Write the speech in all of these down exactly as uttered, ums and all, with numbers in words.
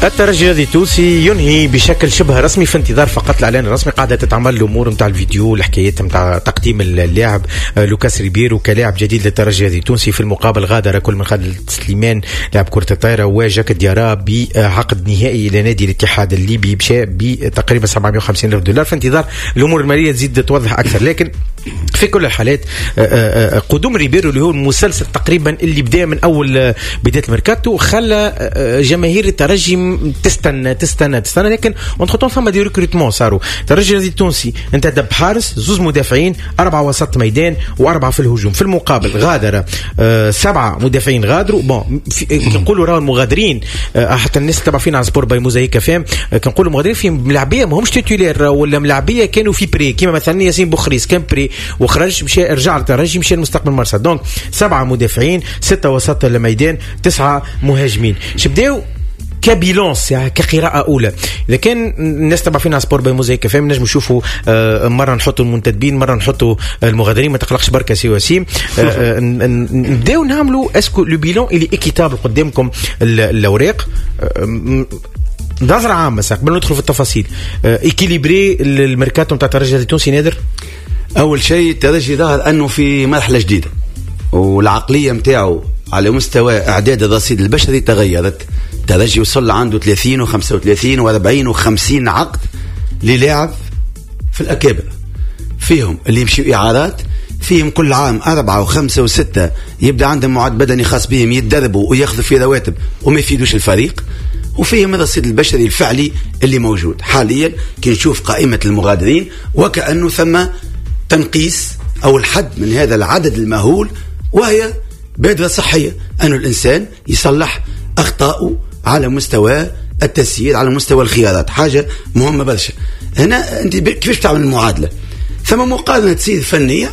الترجي التونسي ينهي بشكل شبه رسمي في انتظار فقط الاعلان الرسمي. قاعده تتعمل الامور نتاع الفيديو الحكايات نتاع تقديم اللاعب لوكاس ريبيرو كلاعب جديد للترجي التونسي. في المقابل غادر كل من خالد سليمان لاعب كره الطايره وجاك ديارا بعقد نهائي الى نادي الاتحاد الليبي بتقريبا سبعمائة وخمسين ألف دولار في انتظار الامور الماليه تزيد توضح اكثر. لكن في كل الحالات قدوم ريبيرو اللي هو المسلسل تقريبا اللي بدا من اول بدايه الميركاتو خلى جماهير الترجي تستنى تستنى تستنى لكن وانتخطون فما دي ريكروتمون صاروا. الترجي التونسي انتدب حارس زوز مدافعين أربعة وسط ميدان وأربعة في الهجوم. في المقابل غادر أه سبعة مدافعين غادروا بون كنقولوا راهو المغادرين أه حتى الناس تبع فينا على سبور باي موزايكا فهم أه كنقولوا مغادرين في ملاعبيه ما همش تيتولير ولا ملاعبيه كانوا في بري كيما مثلا ياسين بوخريس كان بري وخرج مشى رجع للترجي مشى المستقبل مرسى. دونك سبعة مدافعين ستة وسط الميدان تسعة مهاجمين. شبداو كبيلانس يعني كقراءة أولى. إذا كان الناس تبع فينا سبور باي موزايك فهم نجم نشوفوا آه مرة نحطوا المنتدبين مرة نحطوا المغادرين ما تقلقش بركة سي وسيم آه نبداو نعملوا اسكو لو بيلان اللي اكيتابل قدامكم الأوراق آه نظرة عامة ساق قبل ندخل في التفاصيل آه إكيليبري الميركاتو نتاع الترجي التونسي نادر. أول شيء الترجي ظهر أنه في مرحلة جديدة والعقلية متاعه على مستوى إعداد الرصيد البشري تغيرت. الترجي وصل عنده ثلاثين وخمسة وثلاثين وأربعين وخمسين عقد للاعب في الأكابر فيهم اللي يمشي إعارات فيهم كل عام أربعة وخمسة وستة يبدأ عندهم معد بدني خاص بهم يتدربوا ويأخذوا في رواتب وما يفيدوش الفريق وفيهم الرصيد البشري الفعلي اللي موجود حاليا. كي نشوف قائمة المغادرين وكأنه ثم تنقيس أو الحد من هذا العدد المهول وهي بادرة صحية أنه الإنسان يصلح أخطاؤه على مستوى التسيير على مستوى الخيارات حاجة مهمة برشا. هنا أنت كيفاش تعمل المعادلة؟ ثم مقارنة تسير فنية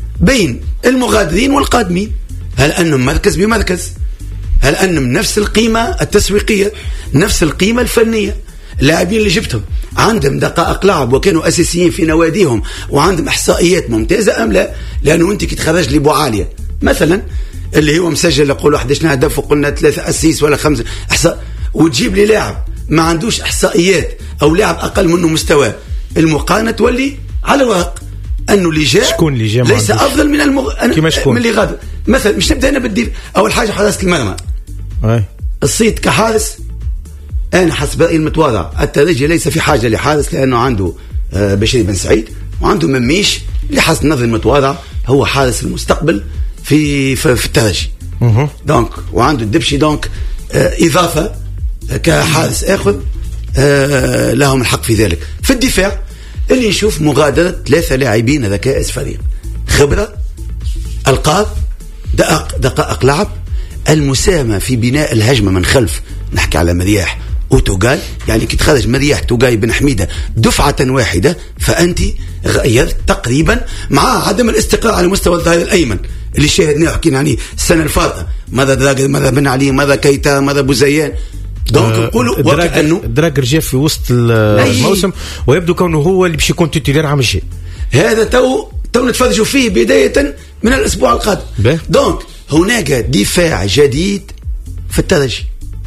بين المغادرين والقادمين. هل أنهم مركز بمركز؟ هل أنهم نفس القيمة التسويقية نفس القيمة الفنية؟ اللاعبين اللي جبتهم عندهم دقائق لعب وكانوا أساسيين في نواديهم وعندهم إحصائيات ممتازة أم لا؟ لأنه أنت كي تخرج لي بوعالية مثلا اللي هو مسجل يقول واحد عشرين هدف وقلنا ثلاثة أسيس ولا خمسة إحصاء وتجيب لي لاعب ما عندوش إحصائيات أو لاعب أقل منه مستوى المقارنة تولي على الورق أنه اللي جاء شكون اللي جاء ليس أفضل من المغ... من اللي غادر. مثلا مش نبدأ أنا بالدير أول حاجة حراسة المرمى الصيد كحارس أنا حسب رأيي المتواضع الترجي ليس في حاجة لحارس لأنه عنده بشير بن سعيد وعنده مميش اللي حسب نظري المتواضع هو حارس المستقبل في في, في الترجي دونك وعنده الدبشي دونك آه إضافة كحارس آخر آه لهم الحق في ذلك. في الدفاع اللي نشوف مغادرة ثلاثة لاعبين ذكائز فريق خبرة ألقاب دقائق, دقائق لعب المساهمة في بناء الهجمة من خلف. نحكي على مرياح وتوغاي يعني كي تخرج مرياح توغاي بن حميدة دفعة واحدة فأنت غيرت تقريبا مع عدم الاستقرار على مستوى الظهير الأيمن اللي شاهدناه حكينا عنه السنة الفاتحة ماذا دراجر ماذا بن علي ماذا كيتا ماذا بوزيان. دونك نقولوا وكأنه دراجر جاء في وسط الموسم ويبدو كونه هو اللي باش يكون تيتولير عام الشيء هذا تو تو نتفرجوا فيه بداية من الأسبوع القادم. دونك هناك دفاع جديد في الترجي.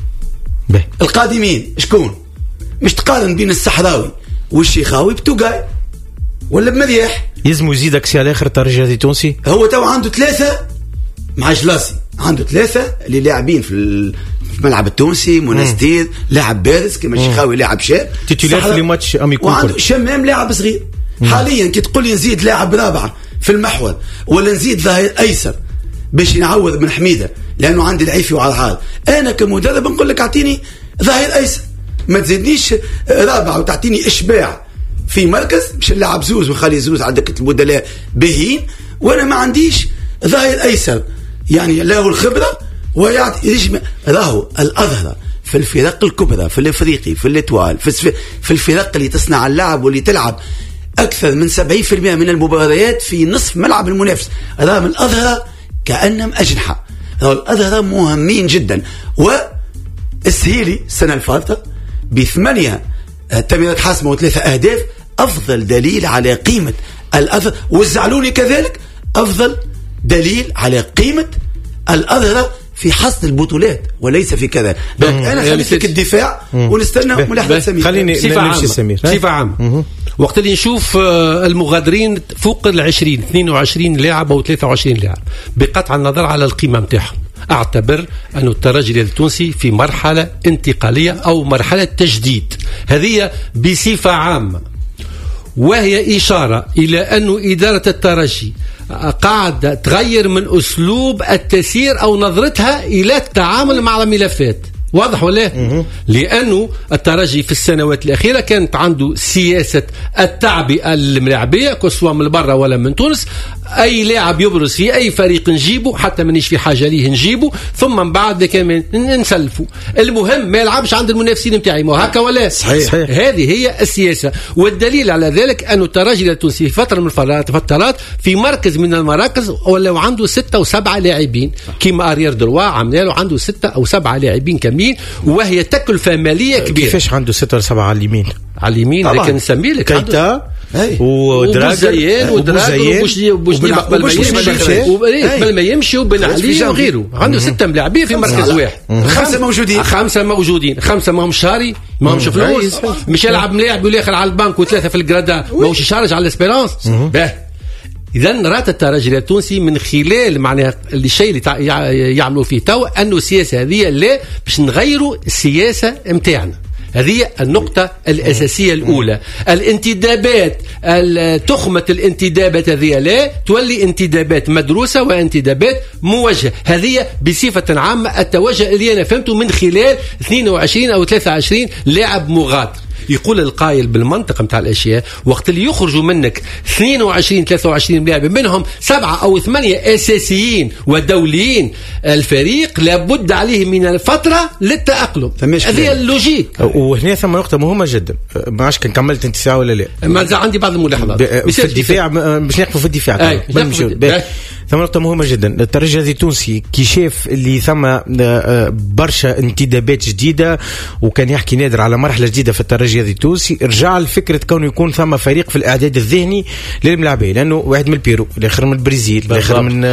القادمين شكون؟ مش تقارن بين الصحراوي والشيخاوي بتوغاي ولا بمرياح يزمو يزيدك سي على اخر الترجي التونسي. هو تو عنده ثلاثة مع جلاسي عنده ثلاثة اللي لاعبين في الملعب التونسي منستير لاعب بارز كما الشيخاوي لاعب شاب تيتولير في الماتش اميكو وعنده شمام لاعب صغير. حاليا كي تقول لي نزيد لاعب رابعة في المحور ولا نزيد ظهير ايسر باش ينعوض من حميدة لأنه عندي العيفي وعرعار أنا كمدرب نقول لك أعطيني ظهير أيسر ما تزيدنيش رابع وتعطيني إشباع في مركز مش اللاعب زوز وخلي زوز عندك البدلاء بهين وأنا ما عنديش ظهير أيسر يعني له الخبرة ويعطي راهو الأظهر في الفرق الكبرى في الإفريقي في الإتوال في, في الفرق اللي تصنع اللعب واللي تلعب أكثر من سبعين بالمئة من المباريات في نصف ملعب المنافس راهم الأظهر كأنهم أجنحة. الأظهر مهمين جدا. والسهيلي السنة الفاتحة بثمانية تمريرات حاسمة وثلاثة أهداف أفضل دليل على قيمة الأظهر والزعلوني كذلك أفضل دليل على قيمة الأظهر في حصد البطولات وليس في كذا. انا خليت لك الدفاع ونستنى ملاحظه سمير. خليني نمشي سمير بصفه عامه. وقت اللي نشوف المغادرين فوق العشرين اثنين وعشرين لاعب او ثلاثة وعشرين لاعب بقطع النظر على القيمه نتاعهم، اعتبر أن الترجي التونسي في مرحله انتقاليه او مرحله تجديد، هذه بصفه عامه، وهي إشارة إلى أن إدارة الترجي قاعدة تغير من أسلوب التسيير أو نظرتها إلى التعامل مع الملفات. واضح ولا؟ لأنه الترجي في السنوات الأخيرة كانت عنده سياسة التعبئة الملاعبية سواء من برا ولا من تونس، أي لاعب يبرز في أي فريق نجيبه، حتى منيش في حاجة ليه نجيبه، ثم من بعد كمان نسلفه، المهم ما يلعبش عند المنافسين متاعي، ما هكا ولا؟ صحيح. هذه هي السياسة، والدليل على ذلك أن الترجي التونسي في فترة من الفترات في مركز من المراكز ولو عنده ستة أو سبعة لاعبين، كيما أريير دروا عمل له عنده ستة أو سبعة لاعبين كاملين، وهي تكلفة مالية كبيرة. كيفاش عنده ستة ولا سبعة على اليمين؟ على اليمين لكن نسميه لك كيتا ودراجر وبوزيان وبوجدي قبل ما يمشي وبن علي وغيره، عنده ستة ملاعبين في مركز واحد. خمسة موجودين خمسة موجودين خمسة ما هم شاري، ما همش فلوس، مش يلعب ملاعب ويلاخر على البنك وثلاثة في الجرادا، ما هوش شارج على الاسبيرانس. إذن رات الترجي التونسي من خلال معناها الشيء اللي يعملوا فيه تو أنه السياسة هذه لا باش نغيروا السياسة متاعنا. هذه النقطة الأساسية الأولى. الانتدابات تخمة الانتدابات هذه لا تولي انتدابات مدروسة وانتدابات موجهة. هذه بصفة عامة التوجه اللي أنا فهمته من خلال اثنين وعشرين أو ثلاثة وعشرين لاعب مغادر. يقول القائل بالمنطق متاع الاشياء وقت اللي يخرجوا منك اثنين وعشرين ثلاثة وعشرين لاعب منهم سبعة او ثمانية اساسيين ودوليين، الفريق لابد عليه من الفتره للتاقلم. هذه اللوجيك. وهنا ثم نقطه مهمه جدا، ما عادش كان كملت انت ساعه ولا لا؟ ما عندي بعض الملاحظات في الدفاع، باش نحكوا في الدفاع. ثم نقطة مهمة جدا، الترجي التونسي كي شاف اللي ثم برشا انتدابات جديدة، وكان يحكي نادر على مرحلة جديدة في الترجي التونسي، رجع لفكرة كونه يكون ثم فريق في الإعداد الذهني للملاعبين، لأنه واحد من البيرو، الآخر من البرازيل، الآخر من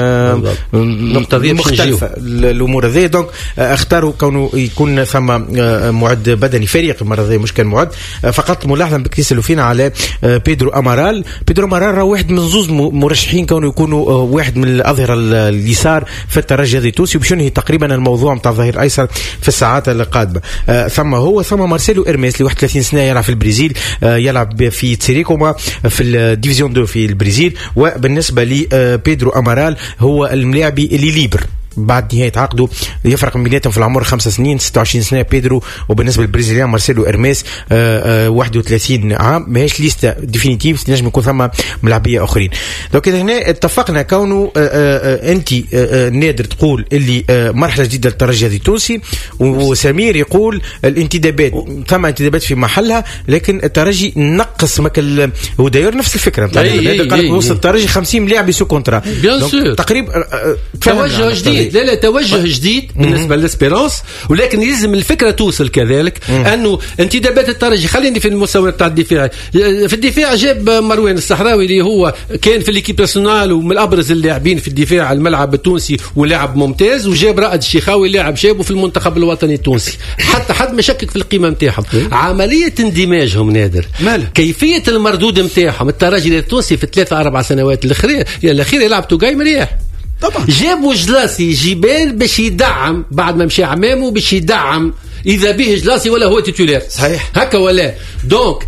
مختلفة الأمور هذه. دونك اختاروا كونه يكون ثم معد بدني فريق المرة هذه، مش كان معد فقط. ملاحظة بكيسلوا فينا على بيدرو أمارال. بيدرو أمارال واحد من زوز مرشحين كونه يكونوا واحد من الأظهرة اليسار في الترجي التونسي، وباش ننهي تقريبا الموضوع نتاع الظهير الأيسر في الساعات القادمة. آه ثم هو ثم مارسيلو إرميس اللي واحد وثلاثين سنة يلعب في البرازيل، آه يلعب في تسيريكوما في الديفيزيون دو في البرازيل. وبالنسبة لبيدرو أمارال هو الملاعبي اللي ليبر بعد نهاية عقده، يفرق من بيناتهم في العمر خمسة سنين، ستة وعشرين سنة بيدرو، وبالنسبة للبرازيليان مارسيلو إرميس آه آه واحد وثلاثين عام. ماهيش ليستا ديفينيتيف، تنجم يكون ثم ملاعبية آخرين. لو كده هنا اتفقنا كونه آه آه أنت آه آه نادر تقول اللي آه مرحلة جديدة للترجي التونسي، وسمير يقول الانتدابات ثم انتدابات في محلها، لكن الترجي نقص مكل هو داير نفس الفكرة. قال وصل الترجي خمسين لاعب سو كونترا تقريبا آه توجه جديد. لا لا توجه جديد بالنسبه للاسبيرانس، ولكن يلزم الفكره توصل كذلك انه انتدابات الترجي. خليني في المستوى تاع الدفاع. في الدفاع جاب مروان الصحراوي اللي هو كان في ليكيب ناسيونال ومن ابرز اللاعبين في الدفاع الملعب التونسي ولاعب ممتاز، وجاب رائد الشيخاوي لاعب شاب في المنتخب الوطني التونسي، حتى حد ما شكك في القيمه نتاعهم. عمليه اندماجهم نادر، كيفيه المردود نتاعهم. الترجي التونسي في ثلاثة اربع سنوات الاخيره الاخيره يلعب توغاي مريح طبعا، جابوا جلاسي جبال باش يدعم بعد ما مشى عمامه باش يدعم، إذا به جلاسي ولا هو تيتولير صحيح هكا ولا. دونك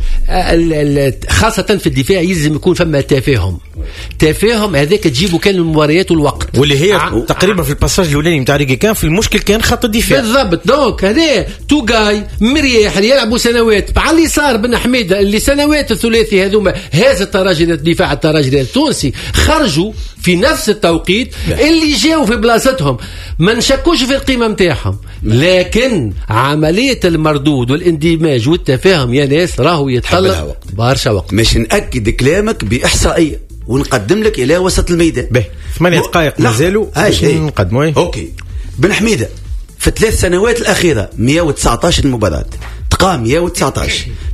خاصة في الدفاع يلزم يكون فما تفاهم. تفاهم هذاك تجيبه كان المباريات والوقت، واللي هي ع... تقريبا في الباساج الاولاني نتاع ريكي كان في المشكل كان خط الدفاع بالضبط. دونك هذا توغاي مريح اللي يلعبوا سنوات على اليسار بن حميده اللي سنوات الثلاثي هذوما هذا التراجي الدفاع التراجي التونسي خرجوا في نفس التوقيت اللي جاوا في بلاصتهم. ما نشكوش في القيمه نتاعهم، لكن عمليه المردود والاندماج والتفاهم يا ناس راهو يتطلب برشا وقت. مش نأكد كلامك باحصائيه ونقدم لك الى وسط الميدان. به ثمانية دقائق مازالوا باش نقدموا. اوكي بن حميده في الثلاث سنوات الاخيره مئة وتسعة عشر مباراه، تقام مئة وتسعة عشر،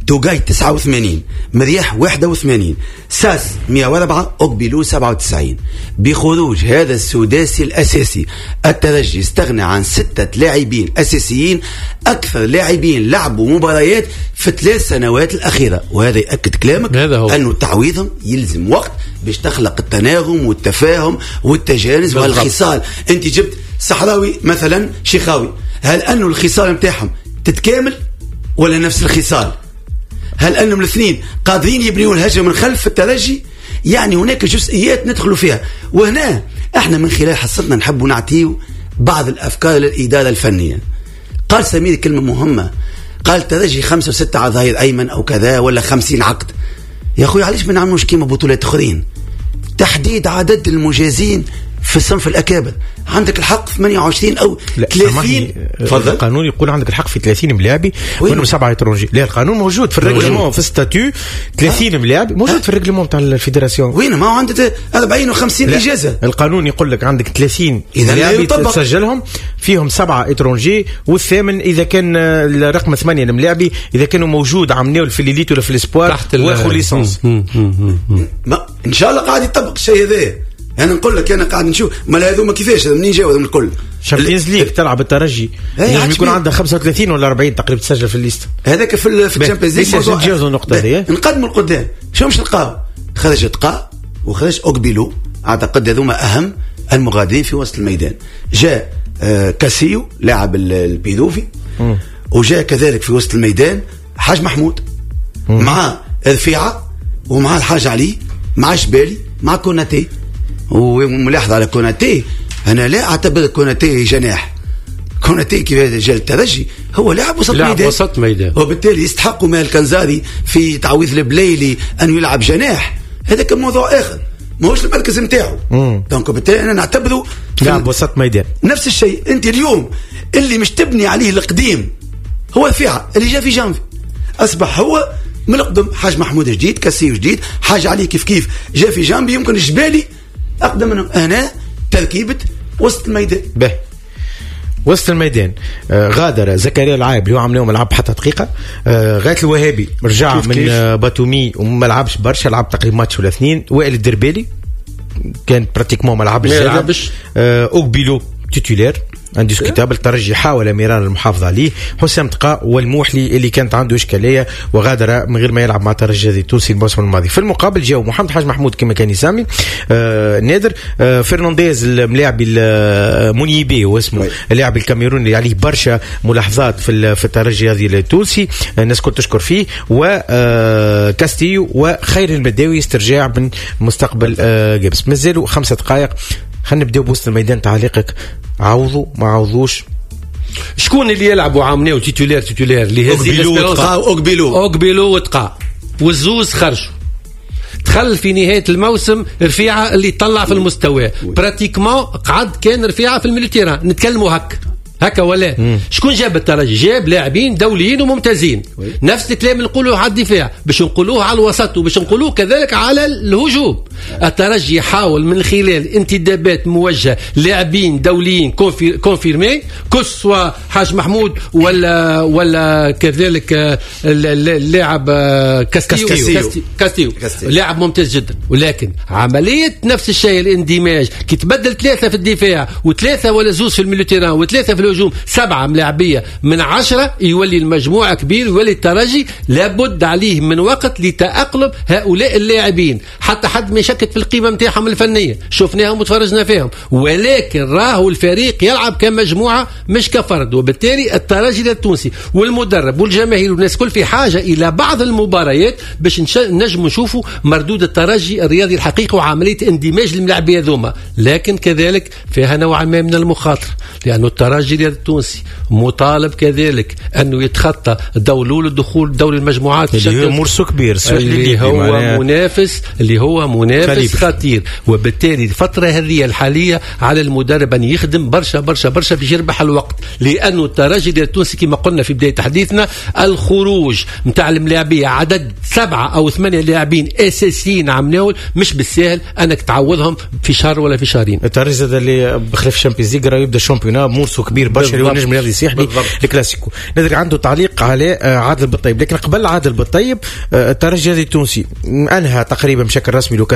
توغاي تسعة وثمانين، مرياح واحد وثمانين، ساس مئة وأربعة، أوكبيلو سبعة وتسعين. بخروج هذا السداسي الأساسي الترجي استغنى عن ستة لاعبين أساسيين، أكثر لاعبين لعبوا مباريات في ثلاث سنوات الأخيرة، وهذا يأكد كلامك أنه تعويضهم يلزم وقت باش تخلق التناغم والتفاهم والتجانس والخصال. أنت جبت صحراوي مثلا شيخاوي، هل أنه الخصال متاعهم تتكامل ولا نفس الخصال؟ هل أنهم الاثنين قادرين يبنيون الهجمة من خلف الترجي؟ يعني هناك جزئيات ندخلوا فيها، وهنا احنا من خلال حصتنا نحب نعطيو بعض الأفكار للإدارة الفنية. قال سمير كلمة مهمة، قال ترجي خمسة وستة على ظهير أيمن أو كذا ولا خمسين عقد. يا أخوي علاش ما نعملوش كيما بطولات أخرين؟ تحديد عدد المجازين في الصنف الأكابر، عندك الحق في ثمانية وعشرين أو ثلاثين. تفضل. القانون يقول عندك الحق في ثلاثين ملاعبي ومنهم سبعة إترونجي. لا، القانون موجود في الريغلمون في الستاتيو ثلاثين ملاعبي موجود في الريغلمون تاع الفيدراسيون. وين ما عندك أربعين وخمسين إجازة. القانون يقول لك عندك ثلاثين ملاعبي تسجلهم فيهم سبعة إترونجي، والثامن إذا كان الرقم ثمانية الملاعبي إذا كانوا موجود عمناول في الليليت ولا في الاسبوار واخذوا ليسونس. إن شاء الله قاعد يطبق الشيء هذا. أنا نقول لك أنا قاعد نشوف ما هذوما كيفاش منين جاوا هذوم الكل. شامبيونز ليج تلعب الترجي لازم يكون عندها خمسة وثلاثين ولا أربعين تقريبا تسجل في الليست هذاك في في الشامبيونز ليج. نتجاوزوا النقطة هذه، نقدموا القدام. شو مش نلقاو؟ خرجت قا وخرج أوكبيلو، أعتقد هذوما أهم المغادرين في وسط الميدان. جاء آه كاسيو لاعب البيدوفي، وجاء كذلك في وسط الميدان حاج محمود مع رفيعة ومع الحاج علي مع شبالي مع كوناتي. وملاحظة على كوناتي، أنا لا أعتبر كوناتي جناح. كوناتي كيف جاء الترجي هو لاعب وسط ميدان، وسط ميدان، وبالتالي يستحق مال الكنزاري في تعويض البليلي أن يلعب جناح. هذا كان موضوع آخر، ما هوش المركز نتاعو. دونك بالتالي أنا نعتبره لاعب وسط ميدان. نفس الشيء أنت اليوم اللي مش تبني عليه القديم هو الفيعة اللي جاء في جانفي، أصبح هو من القدم. حاج محمود جديد، كاسيو جديد، حاج علي كيف كيف جاء في جانبي، يمكن الجبالي أقدم منهم. أنا تركيبة وسط الميدان. به وسط الميدان آه غادر زكريا العايب اللي هو عملوا ملعب حتى دقيقة. آه غاية الوهابي رجع من كيف. آه باتومي وما لعبش برشا، لعب تقريبا ماتش ولا اثنين. وائل الدربالي كان براتيكمون ما لعبش. آه أوكبيلو تيتولير انديسكوتابل. الترجي حاول مرارا المحافظة عليه. حسام تقاء والموحلي اللي كانت عنده إشكالية وغادر من غير ما يلعب مع الترجي التونسي الموسم الماضي. في المقابل جاء محمد حاج محمود كما كان يسمي آه نادر آه فرنانديز الملاعب المنيبي واسمه اللاعب الكاميروني اللي عليه برشا ملاحظات في في الترجي هذه التونسي، الناس كنت تشكر فيه. وكاستيو وخير المداوي استرجاع من مستقبل آه جبس. مازالوا خمسة دقائق، خلينا نبداو بوسط الميدان. تعليقك عوضوا ما عوضوش؟ شكون اللي يلعبوا عامناو تيتولير تيتولير اللي هزي أوكبيلو أوكبيلو وتقا والزوز خرجوا. دخل في نهاية الموسم رفيعة اللي طلع في المستوى براتيكمون قعد كان رفيعة في الميليتيران. نتكلموا هكا هكا ولا مم. شكون جاب الترجي؟ جاب لاعبين دوليين وممتازين. وي. نفس الكلام اللي نقولوه على الدفاع باش نقولوه على الوسط وباش نقولوه كذلك على الهجوم. الترجي يحاول من خلال انتدابات موجهه لاعبين دوليين كونفيرمي كسوا حاج محمود ولا ولا كذلك اللاعب كاستيو كاستيو, كاستيو. كاستيو. لاعب ممتاز جدا، ولكن عمليه نفس الشيء الاندماج كي تبدل ثلاثه في الدفاع وثلاثه ولا زوز في الميليتيران وثلاثه في الهجوم، سبعة ملاعبية من عشرة، يولي المجموعة كبير، يولي الترجي لابد عليه من وقت لتأقلم هؤلاء اللاعبين حتى حد ما يشكك في القيمة متاعهم الفنية. شفناهم وتفرجنا فيهم، ولكن راهو الفريق يلعب كمجموعة مش كفرد. وبالتالي الترجي التونسي والمدرب والجماهير والناس كل في حاجة إلى بعض المباريات باش نجم نشوفوا مردود الترجي الرياضي الحقيقي وعملية اندماج الملاعبية ذوما. لكن كذلك فيها نوع ما من المخاطرة، لأنه الترجي التونسي مطالب كذلك أنه يتخطى دولول الدخول دوري المجموعات اللي هو مرسو كبير اللي هو منافس اللي هو منافس خطير. وبالتالي الفترة هذه الحالية على المدرب أن يخدم برشا برشا برشا باش يربح الوقت، لأنه الترجي التونسي كما قلنا في بداية حديثنا الخروج متاع الملاعبية عدد سبعة أو ثمانية لاعبين أساسيين عمناول مش بالسهل أنك تعوضهم في شهر ولا في شهرين. الترجي اللي بخلاف الشامبيونز ليغ يبدأ الشامبيونات مرسو كبير تغيير بشري ونجم رياضي يصيح لي الكلاسيكو. ندري عنده تعليق على عادل بالطيب، لكن قبل عادل بالطيب الترجي التونسي انهى تقريبا بشكل رسمي لوكاس